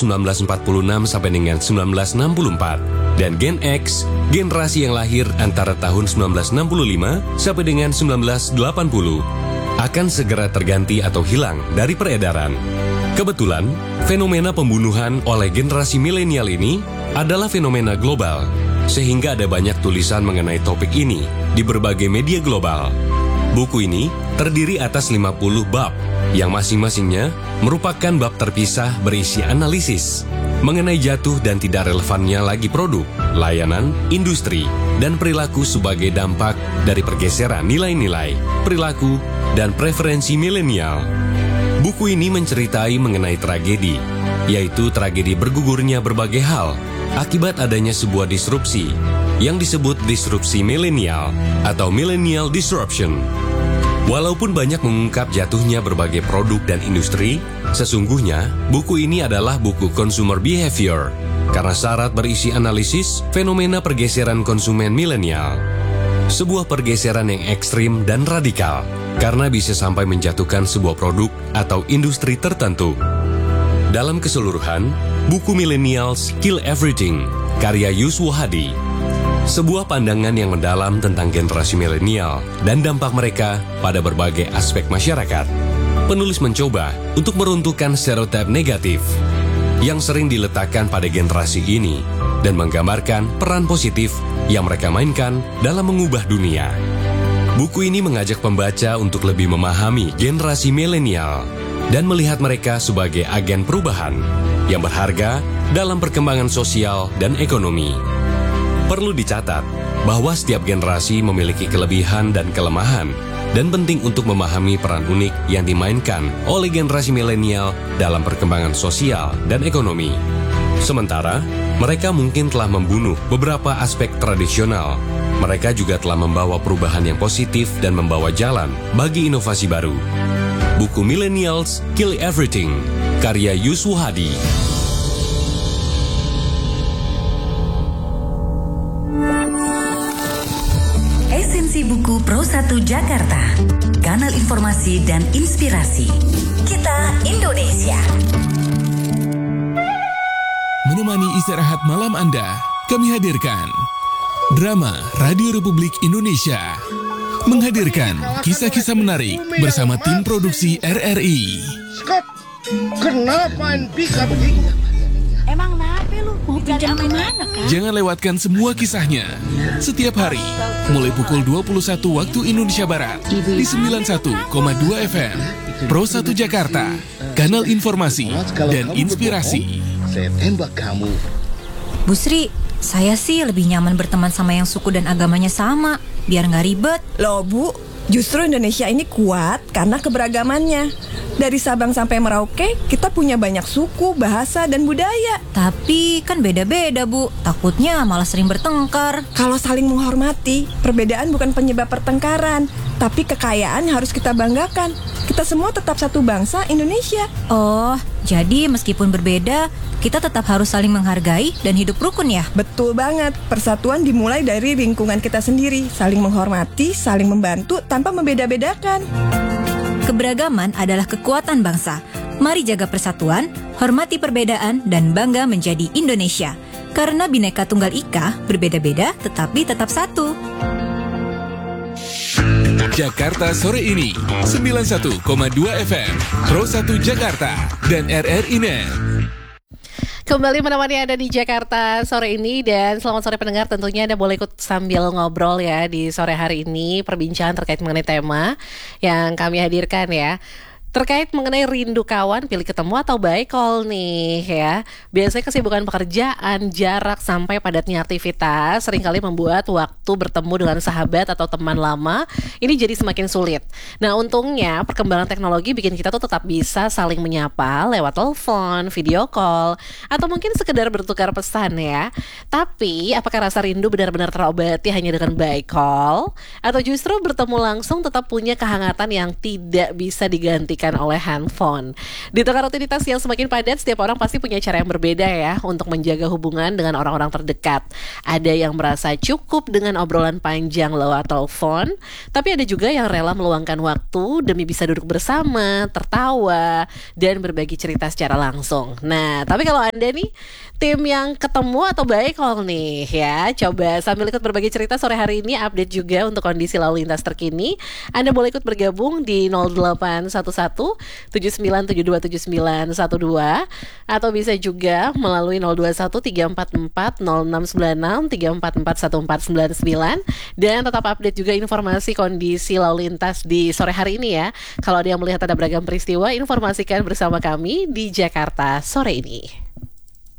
1946 sampai dengan 1964. Dan Gen X, generasi yang lahir antara tahun 1965 sampai dengan 1980, akan segera terganti atau hilang dari peredaran. Kebetulan, fenomena pembunuhan oleh generasi milenial ini adalah fenomena global, sehingga ada banyak tulisan mengenai topik ini di berbagai media global. Buku ini terdiri atas 50 bab, yang masing-masingnya merupakan bab terpisah berisi analisis mengenai jatuh dan tidak relevannya lagi produk, layanan, industri, dan perilaku sebagai dampak dari pergeseran nilai-nilai, perilaku, dan preferensi milenial. Buku ini menceritai mengenai tragedi, yaitu tragedi bergugurnya berbagai hal akibat adanya sebuah disrupsi yang disebut disrupsi milenial atau millennial disruption. Walaupun banyak mengungkap jatuhnya berbagai produk dan industri, sesungguhnya buku ini adalah buku consumer behavior karena syarat berisi analisis fenomena pergeseran konsumen milenial. Sebuah pergeseran yang ekstrim dan radikal karena bisa sampai menjatuhkan sebuah produk atau industri tertentu. Dalam keseluruhan, buku Millennials Kill Everything, karya Yuswo Hadi, sebuah pandangan yang mendalam tentang generasi milenial dan dampak mereka pada berbagai aspek masyarakat. Penulis mencoba untuk meruntuhkan stereotip negatif yang sering diletakkan pada generasi ini dan menggambarkan peran positif yang mereka mainkan dalam mengubah dunia. Buku ini mengajak pembaca untuk lebih memahami generasi milenial dan melihat mereka sebagai agen perubahan yang berharga dalam perkembangan sosial dan ekonomi. Perlu dicatat bahwa setiap generasi memiliki kelebihan dan kelemahan dan penting untuk memahami peran unik yang dimainkan oleh generasi milenial dalam perkembangan sosial dan ekonomi. Sementara, mereka mungkin telah membunuh beberapa aspek tradisional. Mereka juga telah membawa perubahan yang positif dan membawa jalan bagi inovasi baru. Buku Millennials Kill Everything, karya Yuswo Hadi. Esensi buku Pro 1 Jakarta, kanal informasi dan inspirasi. Kita Indonesia. Menemani istirahat malam Anda, kami hadirkan Drama Radio Republik Indonesia menghadirkan kisah-kisah menarik bersama tim produksi RRI. Scott, kenapa main pika begini? Emang kenapa lu? Mau pinjam kemana, Kak? Jangan lewatkan semua kisahnya setiap hari mulai pukul 21 waktu Indonesia Barat di 91,2 FM Pro 1 Jakarta, kanal informasi dan inspirasi. Saya tembak kamu. Bu Sri, saya sih lebih nyaman berteman sama yang suku dan agamanya sama, biar nggak ribet. Loh Bu, justru Indonesia ini kuat karena keberagamannya. Dari Sabang sampai Merauke, kita punya banyak suku, bahasa, dan budaya. Tapi kan beda-beda Bu, takutnya malah sering bertengkar. Kalau saling menghormati, perbedaan bukan penyebab pertengkaran, tapi kekayaan harus kita banggakan. Kita semua tetap satu bangsa, Indonesia. Oh, jadi meskipun berbeda, kita tetap harus saling menghargai dan hidup rukun ya? Betul banget, persatuan dimulai dari lingkungan kita sendiri. Saling menghormati, saling membantu tanpa membeda-bedakan. Keberagaman adalah kekuatan bangsa. Mari jaga persatuan, hormati perbedaan, dan bangga menjadi Indonesia. Karena Bhinneka Tunggal Ika berbeda-beda tetapi tetap satu. Jakarta sore ini 91,2 FM Pro 1 Jakarta dan RRI Net. Kembali menemani Anda di Jakarta sore ini, dan selamat sore pendengar. Tentunya Anda boleh ikut sambil ngobrol ya di sore hari ini, perbincangan terkait mengenai tema yang kami hadirkan ya. Terkait mengenai rindu kawan, pilih ketemu atau by call nih ya. Biasanya kesibukan pekerjaan, jarak, sampai padatnya aktivitas seringkali membuat waktu bertemu dengan sahabat atau teman lama ini jadi semakin sulit. Nah untungnya perkembangan teknologi bikin kita tuh tetap bisa saling menyapa lewat telepon, video call, atau mungkin sekedar bertukar pesan ya. Tapi apakah rasa rindu benar-benar terobati hanya dengan by call? Atau justru bertemu langsung tetap punya kehangatan yang tidak bisa digantikan digantikan oleh handphone. Di tengah rutinitas yang semakin padat, setiap orang pasti punya cara yang berbeda ya untuk menjaga hubungan dengan orang-orang terdekat. Ada yang merasa cukup dengan obrolan panjang lewat telepon, tapi ada juga yang rela meluangkan waktu demi bisa duduk bersama, tertawa, dan berbagi cerita secara langsung. Nah, tapi kalau Anda nih, tim yang ketemu atau by call nih ya, coba sambil ikut berbagi cerita sore hari ini, update juga untuk kondisi lalu lintas terkini. Anda boleh ikut bergabung di 0811 7972 7912 atau bisa juga melalui 021 344 0696 344 1499 dan tetap update juga informasi kondisi lalu lintas di sore hari ini ya. Kalau ada yang melihat ada beragam peristiwa, informasikan bersama kami di Jakarta sore ini.